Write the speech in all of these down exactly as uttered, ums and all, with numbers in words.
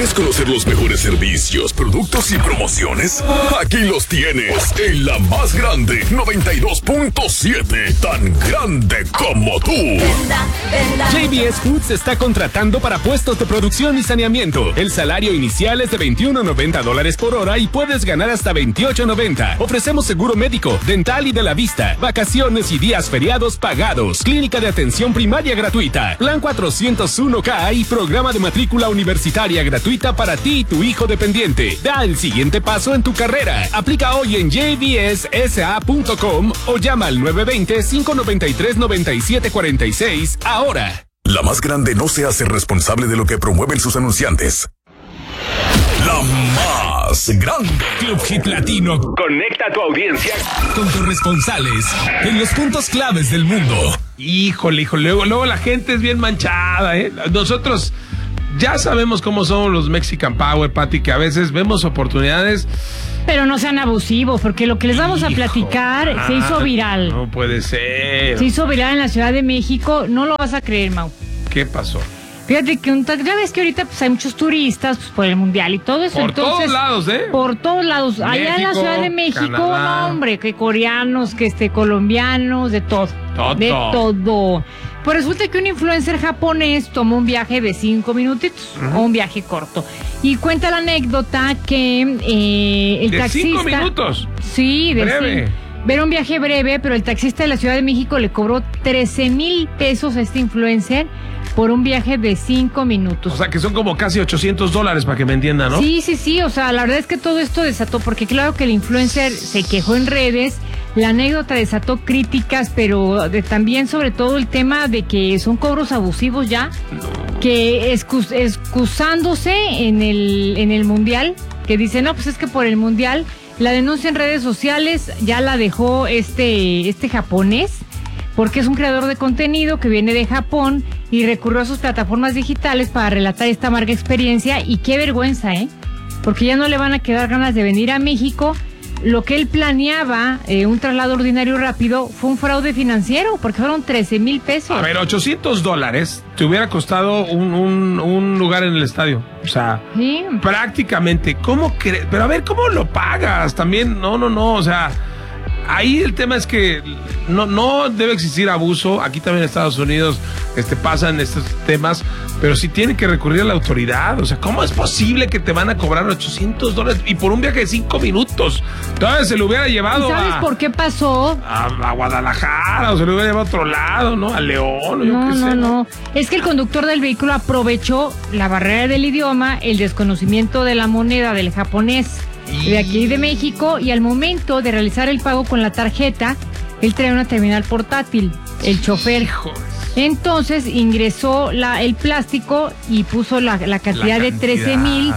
¿Quieres conocer los mejores servicios, productos y promociones? Aquí los tienes en la más grande, noventa y dos punto siete, tan grande como tú. Venda, venda. J B S Foods está contratando para puestos de producción y saneamiento. El salario inicial es de veintiuno noventa dólares por hora y puedes ganar hasta veintiocho noventa. Ofrecemos seguro médico, dental y de la vista, vacaciones y días feriados pagados, clínica de atención primaria gratuita, plan cuatrocientos uno K y programa de matrícula universitaria gratuita para ti y tu hijo dependiente. Da el siguiente paso en tu carrera. Aplica hoy en j b s s a punto com o llama al nueve dos cero, cinco nueve tres, nueve siete cuatro seis ahora. La más grande no se hace responsable de lo que promueven sus anunciantes. La más grande. Club Hit Latino conecta a tu audiencia con corresponsales en los puntos claves del mundo. Híjole, híjole, luego, luego la gente es bien manchada, ¿eh? Nosotros ya sabemos cómo son los Mexican Power, Pati, que a veces vemos oportunidades. Pero no sean abusivos, porque lo que les vamos Hijo, a platicar ah, se hizo viral. No puede ser. Se hizo viral en la Ciudad de México, no lo vas a creer, Mau. ¿Qué pasó? Fíjate que un, ya ves que ahorita pues hay muchos turistas pues, por el mundial y todo eso. Por Entonces, todos lados, ¿eh? Por todos lados. México, allá en la Ciudad de México, Canadá. No, hombre, que coreanos, que este colombianos, de todo. Todo. De todo. Pues resulta que un influencer japonés tomó un viaje de cinco minutitos, uh-huh. o un viaje corto. Y cuenta la anécdota que eh, el ¿De taxista... cinco minutos? Sí, de breve. cinco. Era un viaje breve, pero el taxista de la Ciudad de México le cobró trece mil pesos a este influencer por un viaje de cinco minutos. O sea, que son como casi ochocientos dólares, para que me entiendan, ¿no? Sí, sí, sí. O sea, la verdad es que todo esto desató, porque claro que el influencer se quejó en redes, la anécdota desató críticas, pero de, también sobre todo el tema de que son cobros abusivos ya, no. que excus, excusándose en el, en el Mundial, que dice, no, pues es que por el Mundial... La denuncia en redes sociales ya la dejó este, este japonés, porque es un creador de contenido que viene de Japón y recurrió a sus plataformas digitales para relatar esta amarga experiencia. Y qué vergüenza, ¿eh? Porque ya no le van a quedar ganas de venir a México. Lo que él planeaba, eh, un traslado ordinario rápido, fue un fraude financiero, porque fueron trece mil pesos. A ver, ochocientos dólares te hubiera costado un, un, un lugar en el estadio. O sea, sí. prácticamente. ¿Cómo crees? Pero a ver, ¿cómo lo pagas? También, no, no, no, o sea... Ahí el tema es que no, no debe existir abuso. Aquí también en Estados Unidos este, pasan estos temas, pero sí tiene que recurrir a la autoridad. O sea, ¿cómo es posible que te van a cobrar ochocientos dólares y por un viaje de cinco minutos? Todavía se lo hubiera llevado. ¿Y sabes a, por qué pasó? A, a Guadalajara, o se lo hubiera llevado a otro lado, ¿no? A León, o yo no, qué no, sé. No, no. Es que el conductor del vehículo aprovechó la barrera del idioma, el desconocimiento de la moneda del japonés de aquí de México, y al momento de realizar el pago con la tarjeta, él trae una terminal portátil, el chofer. Hijos. Entonces ingresó la, el plástico y puso la, la cantidad la de trece mil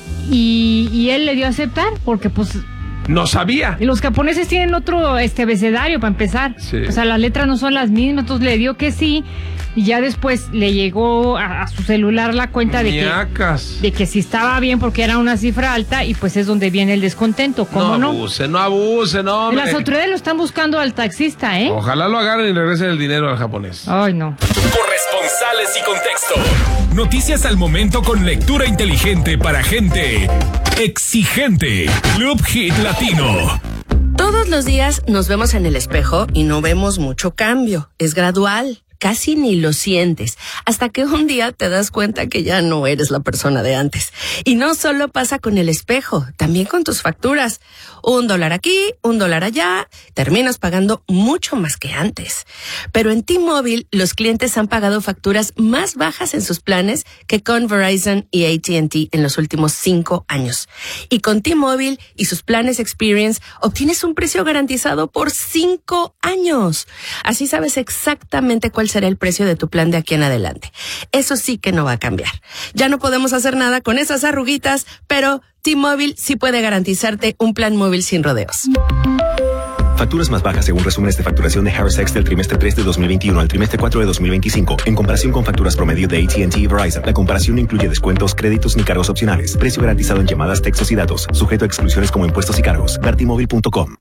y, y él le dio a aceptar porque pues... No sabía. Los japoneses tienen otro este abecedario para empezar. Sí. O sea, las letras no son las mismas, entonces le dio que sí. Y ya después le llegó a, a su celular la cuenta de que, de que sí estaba bien porque era una cifra alta, y pues es donde viene el descontento. ¿Cómo no? No abuse, no abuse, no. Hombre. Las autoridades lo están buscando al taxista, ¿eh? Ojalá lo agarren y regresen el dinero al japonés. Ay, no. Corresponsales y contexto. Noticias al momento con lectura inteligente para gente exigente. Club Hit Latino. Todos los días nos vemos en el espejo y no vemos mucho cambio. Es gradual. Casi ni lo sientes, hasta que un día te das cuenta que ya no eres la persona de antes. Y no solo pasa con el espejo, también con tus facturas. Un dólar aquí, un dólar allá, terminas pagando mucho más que antes. Pero en T-Mobile, los clientes han pagado facturas más bajas en sus planes que con Verizon y A T and T en los últimos cinco años. Y con T-Mobile y sus planes Experience, obtienes un precio garantizado por cinco años. Así sabes exactamente cuál será el precio de tu plan de aquí en adelante. Eso sí que no va a cambiar. Ya no podemos hacer nada con esas arruguitas, pero T-Mobile sí puede garantizarte un plan móvil sin rodeos. Facturas más bajas según resúmenes de facturación de Harris X del trimestre tres de dos mil veintiuno al trimestre cuatro de dos mil veinticinco. En comparación con facturas promedio de A T and T y Verizon, la comparación no incluye descuentos, créditos ni cargos opcionales. Precio garantizado en llamadas, textos y datos. Sujeto a exclusiones como impuestos y cargos. ver t mobile punto com.